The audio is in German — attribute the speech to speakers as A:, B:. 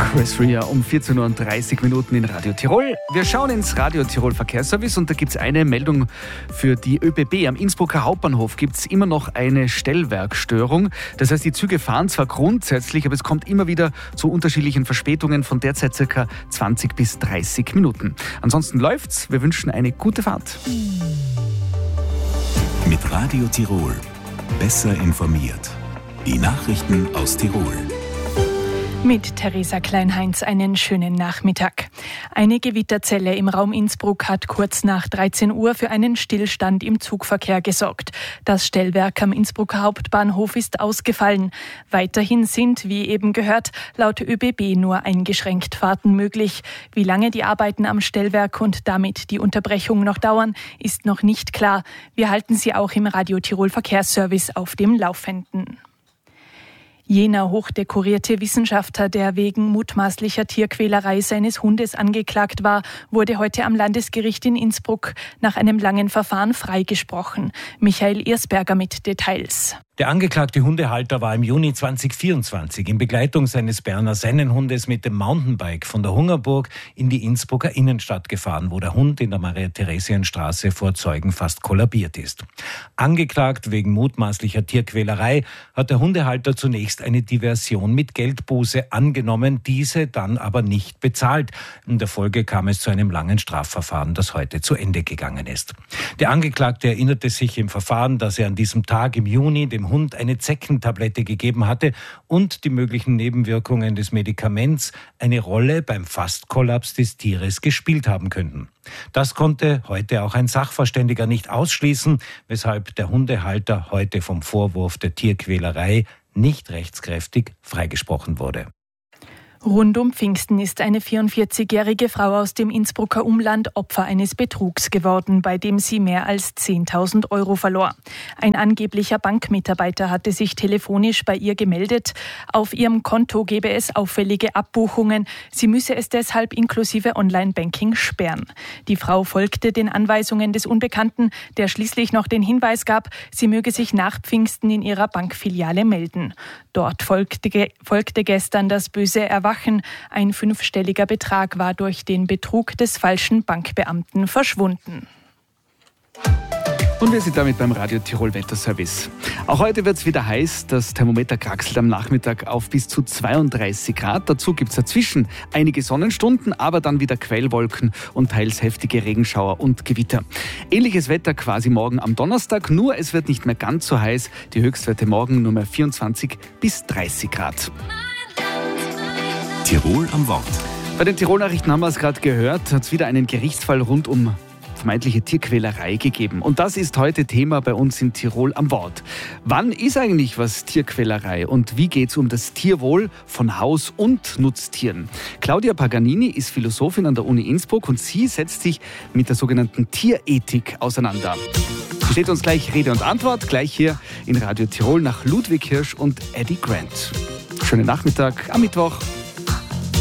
A: Chris Rea um 14:30 Uhr in Radio Tirol. Wir schauen ins Radio Tirol Verkehrsservice und da gibt es eine Meldung für die ÖBB. Am Innsbrucker Hauptbahnhof gibt es immer noch eine Stellwerkstörung. Das heißt, die Züge fahren zwar grundsätzlich, aber es kommt immer wieder zu unterschiedlichen Verspätungen von derzeit ca. 20 bis 30 Minuten. Ansonsten läuft's. Wir wünschen eine gute Fahrt.
B: Mit Radio Tirol. Besser informiert. Die Nachrichten aus Tirol.
C: Mit Theresa Kleinheinz einen schönen Nachmittag. Eine Gewitterzelle im Raum Innsbruck hat kurz nach 13 Uhr für einen Stillstand im Zugverkehr gesorgt. Das Stellwerk am Innsbrucker Hauptbahnhof ist ausgefallen. Weiterhin sind, wie eben gehört, laut ÖBB nur eingeschränkt Fahrten möglich. Wie lange die Arbeiten am Stellwerk und damit die Unterbrechung noch dauern, ist noch nicht klar. Wir halten Sie auch im Radio Tirol Verkehrsservice auf dem Laufenden. Jener hochdekorierte Wissenschaftler, der wegen mutmaßlicher Tierquälerei seines Hundes angeklagt war, wurde heute am Landesgericht in Innsbruck nach einem langen Verfahren freigesprochen. Michael Ersberger mit Details.
D: Der angeklagte Hundehalter war im Juni 2024 in Begleitung seines Berner Sennenhundes mit dem Mountainbike von der Hungerburg in die Innsbrucker Innenstadt gefahren, wo der Hund in der Maria-Theresien-Straße vor Zeugen fast kollabiert ist. Angeklagt wegen mutmaßlicher Tierquälerei hat der Hundehalter zunächst eine Diversion mit Geldbuße angenommen, diese dann aber nicht bezahlt. In der Folge kam es zu einem langen Strafverfahren, das heute zu Ende gegangen ist. Der Angeklagte erinnerte sich im Verfahren, dass er an diesem Tag im Juni dem Hund eine Zeckentablette gegeben hatte und die möglichen Nebenwirkungen des Medikaments eine Rolle beim Fastkollaps des Tieres gespielt haben könnten. Das konnte heute auch ein Sachverständiger nicht ausschließen, weshalb der Hundehalter heute vom Vorwurf der Tierquälerei nicht rechtskräftig freigesprochen wurde.
C: Rund um Pfingsten ist eine 44-jährige Frau aus dem Innsbrucker Umland Opfer eines Betrugs geworden, bei dem sie mehr als 10.000 Euro verlor. Ein angeblicher Bankmitarbeiter hatte sich telefonisch bei ihr gemeldet. Auf ihrem Konto gebe es auffällige Abbuchungen. Sie müsse es deshalb inklusive Online-Banking sperren. Die Frau folgte den Anweisungen des Unbekannten, der schließlich noch den Hinweis gab, sie möge sich nach Pfingsten in ihrer Bankfiliale melden. Dort folgte gestern das böse Erwachen. Ein 5-stelliger Betrag war durch den Betrug des falschen Bankbeamten verschwunden.
A: Und wir sind damit beim Radio Tirol Wetterservice. Auch heute wird es wieder heiß. Das Thermometer kraxelt am Nachmittag auf bis zu 32 Grad. Dazu gibt es dazwischen einige Sonnenstunden, aber dann wieder Quellwolken und teils heftige Regenschauer und Gewitter. Ähnliches Wetter quasi morgen am Donnerstag, nur es wird nicht mehr ganz so heiß. Die Höchstwerte morgen nur mehr 24 bis 30 Grad.
B: Tirol am Wort.
A: Bei den Tirol-Nachrichten haben wir es gerade gehört, hat es wieder einen Gerichtsfall rund um vermeintliche Tierquälerei gegeben. Und das ist heute Thema bei uns in Tirol am Wort. Wann ist eigentlich was Tierquälerei und wie geht es um das Tierwohl von Haus- und Nutztieren? Claudia Paganini ist Philosophin an der Uni Innsbruck und sie setzt sich mit der sogenannten Tierethik auseinander. Sie steht uns gleich Rede und Antwort, gleich hier in Radio Tirol nach Ludwig Hirsch und Eddie Grant. Schönen Nachmittag am Mittwoch.